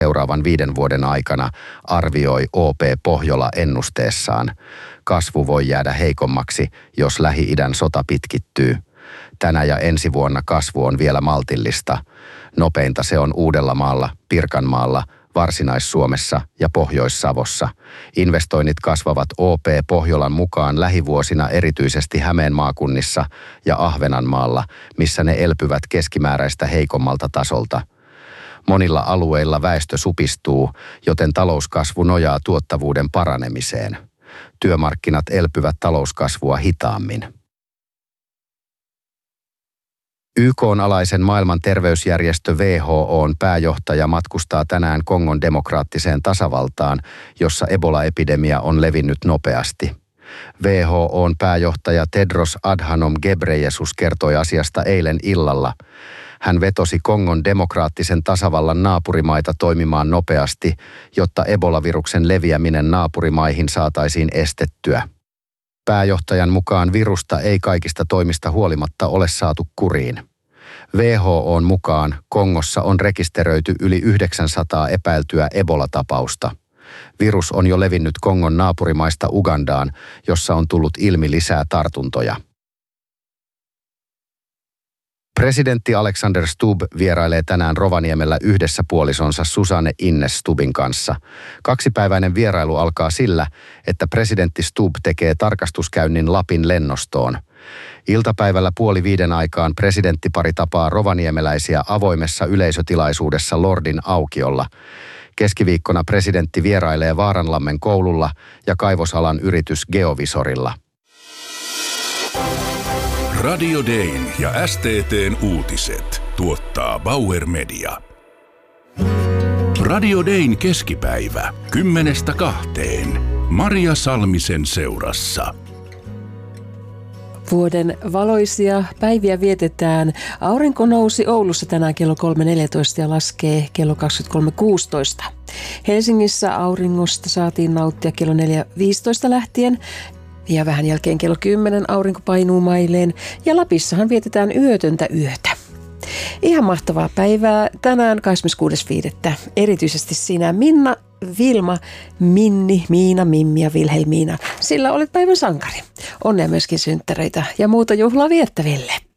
seuraavan 5 vuoden aikana, arvioi OP Pohjola ennusteessaan. Kasvu voi jäädä heikommaksi, jos Lähi-idän sota pitkittyy. Tänä ja ensi vuonna kasvu on vielä maltillista. Nopeinta se on Uudellamaalla, Pirkanmaalla, Varsinais-Suomessa ja Pohjois-Savossa. Investoinnit kasvavat OP Pohjolan mukaan lähivuosina erityisesti Hämeen maakunnissa ja Ahvenanmaalla, missä ne elpyvät keskimääräistä heikommalta tasolta. Monilla alueilla väestö supistuu, joten talouskasvu nojaa tuottavuuden paranemiseen. Työmarkkinat elpyvät talouskasvua hitaammin. YK:n alaisen maailman terveysjärjestö WHO:n pääjohtaja matkustaa tänään Kongon demokraattiseen tasavaltaan, jossa Ebola-epidemia on levinnyt nopeasti. WHO:n pääjohtaja Tedros Adhanom Ghebreyesus kertoi asiasta eilen illalla. Hän vetosi Kongon demokraattisen tasavallan naapurimaita toimimaan nopeasti, jotta Ebola-viruksen leviäminen naapurimaihin saataisiin estettyä. Pääjohtajan mukaan virusta ei kaikista toimista huolimatta ole saatu kuriin. WHO:n mukaan Kongossa on rekisteröity yli 900 epäiltyä Ebola-tapausta. Virus on jo levinnyt Kongon naapurimaista Ugandaan, jossa on tullut ilmi lisää tartuntoja. Presidentti Alexander Stubb vierailee tänään Rovaniemellä yhdessä puolisonsa Susanne Ines Stubbin kanssa. 2-päiväinen vierailu alkaa sillä, että presidentti Stubb tekee tarkastuskäynnin Lapin lennostoon. Iltapäivällä 4:30 aikaan presidenttipari tapaa rovaniemeläisiä avoimessa yleisötilaisuudessa Lordin aukiolla. Keskiviikkona presidentti vierailee Vaaranlammen koululla ja kaivosalan yritys Geovisorilla. Radio Dayn ja STT:n uutiset tuottaa Bauer Media. Radio Dayn keskipäivä 10:00–2:00. Maria Salmisen seurassa. Vuoden valoisia päiviä vietetään. Aurinko nousi Oulussa tänään kello 3.14 ja laskee kello 23.16. Helsingissä auringosta saatiin nauttia kello 4.15 lähtien. Ja vähän jälkeen kello 10 aurinko painuu mailleen ja Lapissahan vietetään yötöntä yötä. Ihan mahtavaa päivää tänään 26.5. Erityisesti sinä Minna, Vilma, Minni, Miina, Mimmi ja Vilhelmiina. Sillä olet päivän sankari. Onnea myöskin synttäreitä ja muuta juhlaa viettäville.